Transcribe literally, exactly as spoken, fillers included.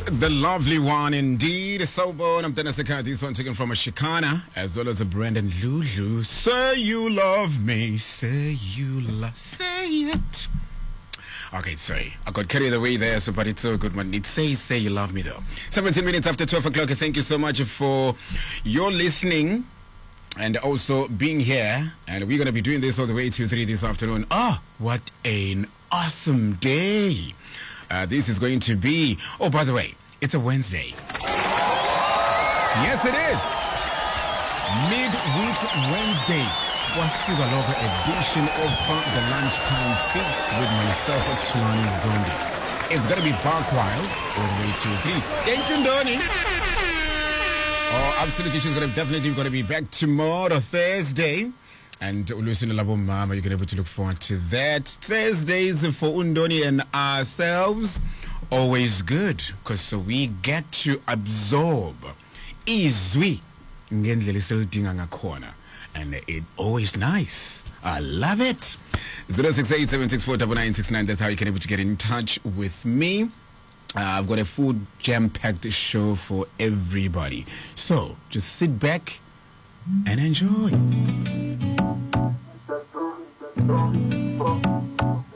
The lovely one indeed. So born. I'm Dennis Akati. This one taken from a Shikana as well as a Brandon Lulu. Say you love me. Say you love. Say it. Okay, sorry. I got carried away there, so but it's so good one. It says say you love me though. seventeen minutes after twelve o'clock. Thank you so much for your listening and also being here. And we're going to be doing this all the way to three this afternoon. Oh, what an awesome day. Uh, this is going to be, oh, by the way, it's a Wednesday. Yes, it is. Midweek Wednesday. Wasuka Lover edition of the Lunchtime Fix with myself, Tony Zondi. It's going to be Bark Wild all the way to three. Thank you, Donnie. Oh, absolutely. She's going to definitely going to be back tomorrow, Thursday. And Ulusina Labo Mama, you're going to be able to look forward to that. Thursdays for Undoni and ourselves, always good, because so we get to absorb izwi ngendlela eselidinga ngakhona, and it always nice. I love it. zero six eight seven six four nine nine six nine. That's how you can able to get in touch with me. Uh, I've got a full jam-packed show for everybody. So just sit back and enjoy.